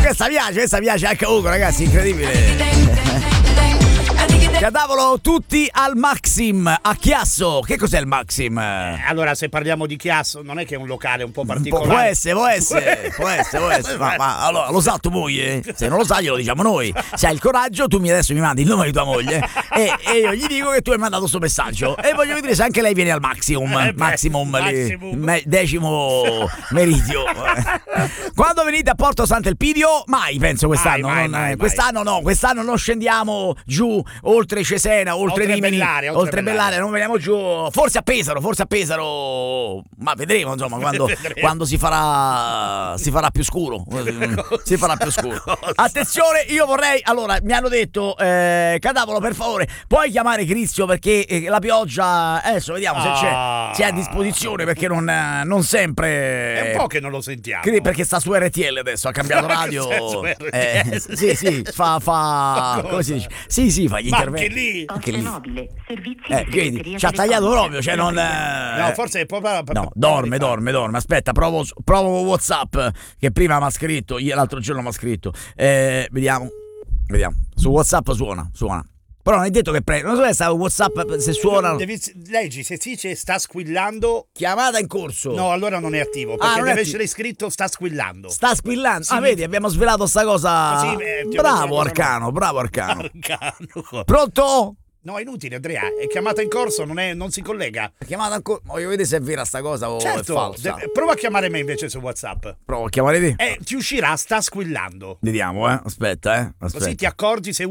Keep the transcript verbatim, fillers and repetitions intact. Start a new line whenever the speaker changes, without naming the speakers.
questa piace, questa piace anche a Ugo, ragazzi, incredibile. Cadavolo tutti al Maxim a Chiasso. Che cos'è il Maxim?
Eh, allora, se parliamo di Chiasso, non è che è un locale un po' particolare.
Può essere, può essere, può essere, può essere. Ma, ma allora lo sa tua moglie? Se non lo sa glielo diciamo noi. Se hai il coraggio, tu mi adesso mi mandi il nome di tua moglie e, e io gli dico che tu hai mandato questo messaggio. E voglio vedere se anche lei viene al Maximum.
Eh beh,
Maximum,
Maximum.
Lì, me, decimo meridio. Quando venite a Porto Sant'Elpidio? Mai, penso quest'anno.
Mai, mai,
non,
mai, mai.
Quest'anno no, quest'anno non scendiamo giù oltre Cesena, oltre,
Oltre
Rimini,
Bellaria, oltre
oltre Bellaria.
Bellaria,
non veniamo giù. Forse a Pesaro, forse a Pesaro. Ma vedremo, insomma, quando,
Vedremo.
quando si farà si farà più scuro. Si farà più scuro. Attenzione, io vorrei. Allora, mi hanno detto, eh, Cadavolo, per favore, puoi chiamare Crizio perché eh, la pioggia. Adesso vediamo se c'è,
Ah.
se è a disposizione, perché non, eh, non sempre.
È un po' che non lo sentiamo.
Cri- Perché sta su R T L adesso, ha cambiato radio.
Cos'è su R T L?
Eh, sì, sì, fa. fa
Ma
come si
cosa?
dice? Sì, sì, fa gli
Ma
interventi.
anche lì?
Anche lì.
Mobile, servizi
Eh,
di
vedi,
segreteria
ci ha tagliato
telefonica.
proprio, cioè non. eh,
No, forse è proprio.
No, dorme, dorme, dorme. Aspetta, provo, provo WhatsApp. Che prima mi ha scritto, ieri- l'altro giorno mi ha scritto. Eh, vediamo, vediamo. Su WhatsApp suona, suona. Però non è detto che prende. Non so se sta WhatsApp se suona.
Devi, leggi, se si dice sta squillando.
Chiamata in corso.
No, allora non è attivo.
Ah,
Perché
non è
deve
attivo.
essere scritto sta squillando.
Sta squillando.
Sì,
ah, vedi, abbiamo svelato sta cosa.
Così, eh, ti ho
bravo
detto,
Arcano, bravo Arcano.
Arcano.
Pronto?
No, è inutile, Andrea. È chiamata in corso, non, è, non si collega.
Chiamata ancora. Voglio vedere se è vera sta cosa o è
Certo,
falsa.
de- prova a chiamare me invece su WhatsApp.
Provo a chiamare te.
E ti uscirà sta squillando.
Vediamo, eh. Aspetta, eh. Aspetta.
Così ti accorgi se